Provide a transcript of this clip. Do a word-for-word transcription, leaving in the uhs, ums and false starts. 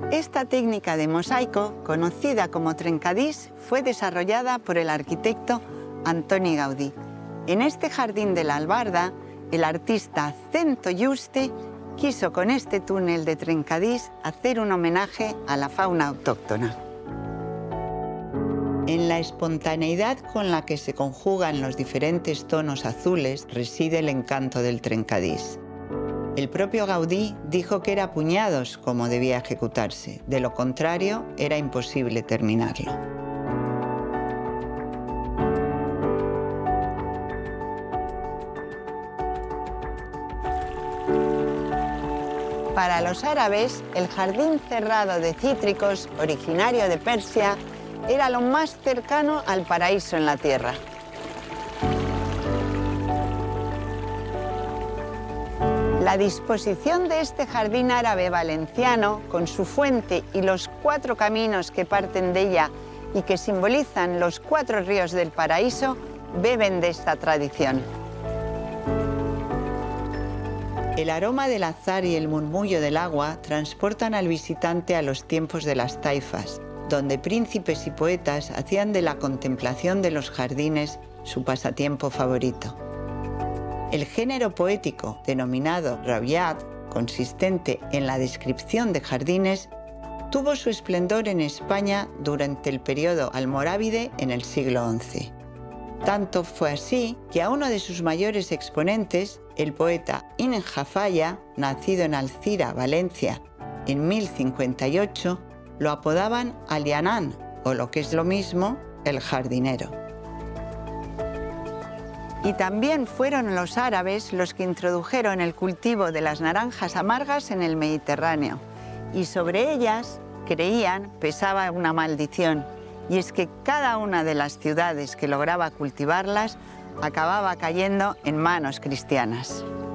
Esta técnica de mosaico, conocida como trencadís, fue desarrollada por el arquitecto Antoni Gaudí. En este jardín de la Albarda, el artista Cento Juste quiso con este túnel de trencadís hacer un homenaje a la fauna autóctona. En la espontaneidad con la que se conjugan los diferentes tonos azules reside el encanto del trencadís. El propio Gaudí dijo que era a puñados como debía ejecutarse, de lo contrario era imposible terminarlo. Para los árabes, el jardín cerrado de cítricos, originario de Persia, era lo más cercano al paraíso en la tierra. La disposición de este jardín árabe valenciano, con su fuente y los cuatro caminos que parten de ella y que simbolizan los cuatro ríos del paraíso, beben de esta tradición. El aroma del azahar y el murmullo del agua transportan al visitante a los tiempos de las taifas, donde príncipes y poetas hacían de la contemplación de los jardines su pasatiempo favorito. El género poético denominado rabiat, consistente en la descripción de jardines, tuvo su esplendor en España durante el periodo almorávide en el siglo once. Tanto fue así que a uno de sus mayores exponentes, el poeta Ibn Jafalla, nacido en Alcira, Valencia, en mil cincuenta y ocho, lo apodaban Alianán, o lo que es lo mismo, el jardinero. Y también fueron los árabes los que introdujeron el cultivo de las naranjas amargas en el Mediterráneo, y sobre ellas, creían, pesaba una maldición, y es que cada una de las ciudades que lograba cultivarlas acababa cayendo en manos cristianas.